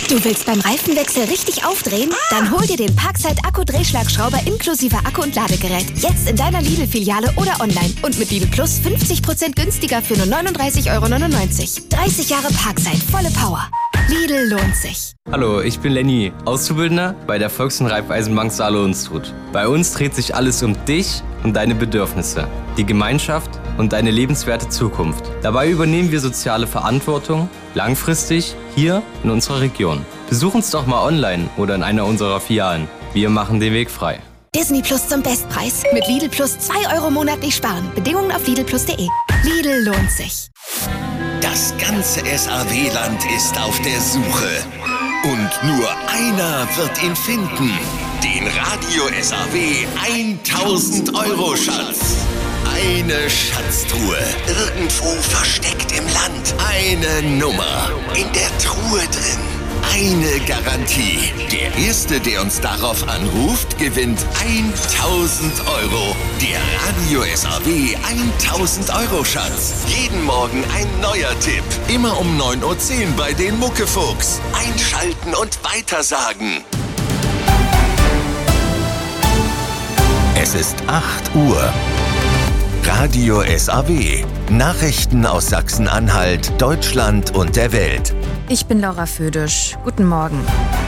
Du willst beim Reifenwechsel richtig aufdrehen? Dann hol dir den Parkside Akku-Drehschlagschrauber inklusive Akku und Ladegerät. Jetzt in deiner Lidl-Filiale oder online. Und mit Lidl Plus 50% günstiger für nur 39,99 €. 30 Jahre Parkside, volle Power. Lidl lohnt sich. Hallo, ich bin Lenny, Auszubildender bei der Volks- und Raiffeisenbank Saale-Unstrut. Bei uns dreht sich alles um dich und deine Bedürfnisse, die Gemeinschaft und deine lebenswerte Zukunft. Dabei übernehmen wir soziale Verantwortung langfristig hier in unserer Region. Besuch uns doch mal online oder in einer unserer Filialen. Wir machen den Weg frei. Disney Plus zum Bestpreis. Mit Lidl Plus 2 € monatlich sparen. Bedingungen auf lidlplus.de. Lidl lohnt sich. Das ganze SAW-Land ist auf der Suche. Und nur einer wird ihn finden. Den Radio SAW 1000-Euro-Schatz. Eine Schatztruhe. Irgendwo versteckt im Land. Eine Nummer. In der Truhe drin. Eine Garantie. Der Erste, der uns darauf anruft, gewinnt 1000 €. Der Radio SAW 1000-Euro-Schatz. Jeden Morgen ein neuer Tipp. Immer um 9:10 Uhr bei den Muckefuchs. Einschalten und weitersagen. Es ist 8 Uhr. Radio SAW. Nachrichten aus Sachsen-Anhalt, Deutschland und der Welt. Ich bin Laura Födisch. Guten Morgen.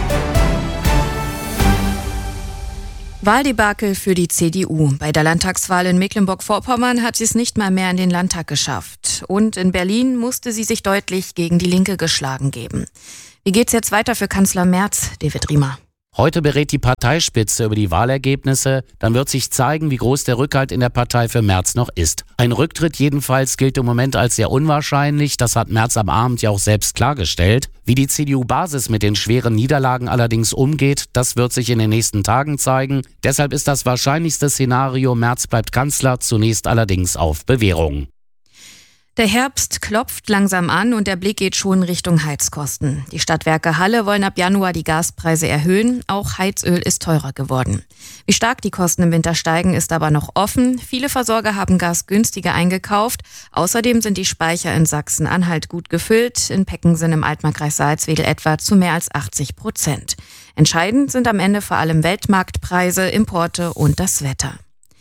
Wahldebakel für die CDU. Bei der Landtagswahl in Mecklenburg-Vorpommern hat sie es nicht mal mehr in den Landtag geschafft. Und in Berlin musste sie sich deutlich gegen die Linke geschlagen geben. Wie geht's jetzt weiter für Kanzler Merz, David Riemer? Heute berät die Parteispitze über die Wahlergebnisse. Dann wird sich zeigen, wie groß der Rückhalt in der Partei für Merz noch ist. Ein Rücktritt jedenfalls gilt im Moment als sehr unwahrscheinlich. Das hat Merz am Abend ja auch selbst klargestellt. Wie die CDU-Basis mit den schweren Niederlagen allerdings umgeht, das wird sich in den nächsten Tagen zeigen. Deshalb ist das wahrscheinlichste Szenario, Merz bleibt Kanzler, zunächst allerdings auf Bewährung. Der Herbst klopft langsam an und der Blick geht schon Richtung Heizkosten. Die Stadtwerke Halle wollen ab Januar die Gaspreise erhöhen. Auch Heizöl ist teurer geworden. Wie stark die Kosten im Winter steigen, ist aber noch offen. Viele Versorger haben Gas günstiger eingekauft. Außerdem sind die Speicher in Sachsen-Anhalt gut gefüllt. In Peckensen im Altmarkkreis Salzwedel etwa zu mehr als 80%. Entscheidend sind am Ende vor allem Weltmarktpreise, Importe und das Wetter.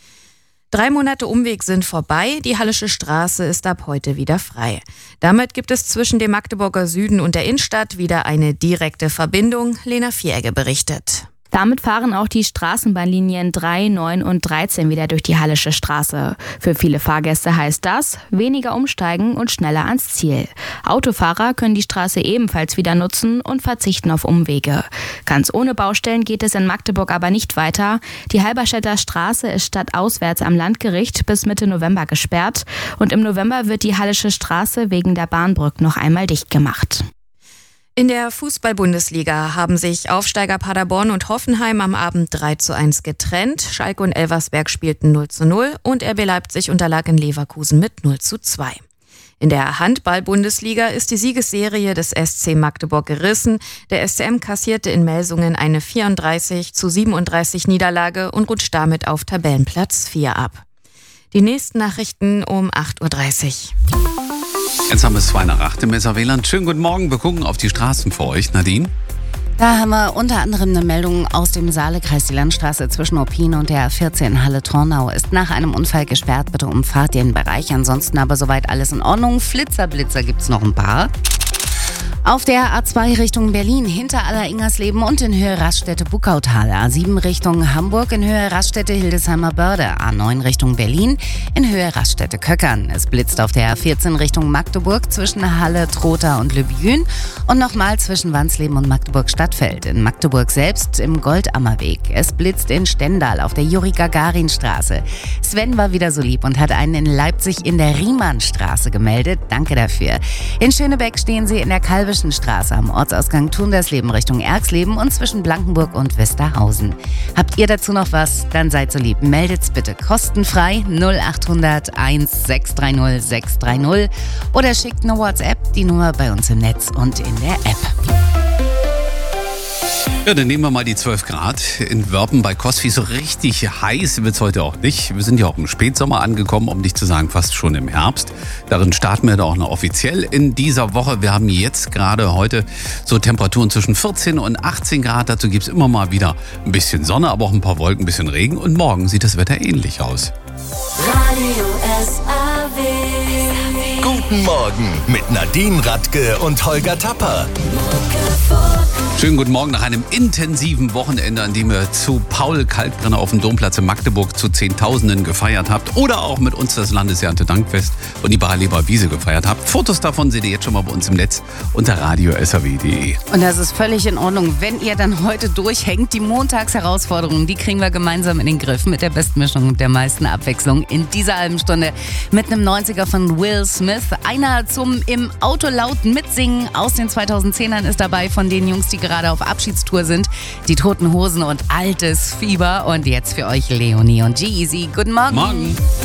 3 Monate Umweg sind vorbei, die Hallische Straße ist ab heute wieder frei. Damit gibt es zwischen dem Magdeburger Süden und der Innenstadt wieder eine direkte Verbindung. Lena Vieregge berichtet. Damit fahren auch die Straßenbahnlinien 3, 9 und 13 wieder durch die Hallische Straße. Für viele Fahrgäste heißt das, weniger umsteigen und schneller ans Ziel. Autofahrer können die Straße ebenfalls wieder nutzen und verzichten auf Umwege. Ganz ohne Baustellen geht es in Magdeburg aber nicht weiter. Die Halberstädter Straße ist stadtauswärts am Landgericht bis Mitte November gesperrt. Und im November wird die Hallische Straße wegen der Bahnbrücke noch einmal dicht gemacht. In der Fußball-Bundesliga haben sich Aufsteiger Paderborn und Hoffenheim am Abend 3:1 getrennt. Schalke und Elversberg spielten 0:0 und RB Leipzig unterlag in Leverkusen mit 0:2. In der Handball-Bundesliga ist die Siegesserie des SC Magdeburg gerissen. Der SCM kassierte in Melsungen eine 34:37 Niederlage und rutscht damit auf Tabellenplatz 4 ab. Die nächsten Nachrichten um 8:30 Uhr. Jetzt haben wir es 2:08 im SAW-Land. Schönen guten Morgen, wir gucken auf die Straßen für euch. Nadine? Da haben wir unter anderem eine Meldung aus dem Saalekreis. Die Landstraße zwischen Oppin und der A14 Halle-Tornau ist nach einem Unfall gesperrt. Bitte umfahrt den Bereich. Ansonsten aber soweit alles in Ordnung. Blitzer gibt's noch ein paar. Auf der A2 Richtung Berlin, hinter Aller-Ingersleben und in Höhe Raststätte-Buckautal. A7 Richtung Hamburg, in Höhe Raststätte-Hildesheimer Börde. A9 Richtung Berlin, in Höhe Raststätte-Köckern. Es blitzt auf der A14 Richtung Magdeburg zwischen Halle, Trotha und Lübjün und nochmal zwischen Wansleben und Magdeburg-Stadtfeld. In Magdeburg selbst im Goldammerweg. Es blitzt in Stendal auf der Juri-Gagarin-Straße. Sven war wieder so lieb und hat einen in Leipzig in der Riemannstraße gemeldet. Danke dafür. In Schönebeck stehen sie in der Kalbischen Straße am Ortsausgang Tundersleben Richtung Erxleben und zwischen Blankenburg und Westerhausen. Habt ihr dazu noch was? Dann seid so lieb, meldet's bitte kostenfrei 0800 1630 630 oder schickt eine WhatsApp, die Nummer bei uns im Netz und in der App. Ja, dann nehmen wir mal die 12 Grad in Wörpen bei Coswig. So richtig heiß wird es heute auch nicht. Wir sind ja auch im Spätsommer angekommen, um nicht zu sagen fast schon im Herbst. Darin starten wir da auch noch offiziell in dieser Woche. Wir haben jetzt gerade heute so Temperaturen zwischen 14 und 18 Grad. Dazu gibt es immer mal wieder ein bisschen Sonne, aber auch ein paar Wolken, ein bisschen Regen. Und morgen sieht das Wetter ähnlich aus. Radio SAW. Guten Morgen mit Nadine Radke und Holger Tapper. Schönen guten Morgen nach einem intensiven Wochenende, an dem ihr zu Paul Kalkbrenner auf dem Domplatz in Magdeburg zu Zehntausenden gefeiert habt oder auch mit uns das Landeserntedankfest und die Barleber Wiese gefeiert habt. Fotos davon seht ihr jetzt schon mal bei uns im Netz unter radio.saw.de. Und das ist völlig in Ordnung, wenn ihr dann heute durchhängt. Die Montagsherausforderungen, die kriegen wir gemeinsam in den Griff mit der besten Mischung und der meisten Abwechslung in dieser halben Stunde mit einem 90er von Will Smith. Einer zum im Auto laut mitsingen aus den 2010ern ist dabei von den Jungs, die gerade auf Abschiedstour sind. Die Toten Hosen und Altes Fieber. Und jetzt für euch Leonie und G-Eazy. Guten Morgen. Morgen.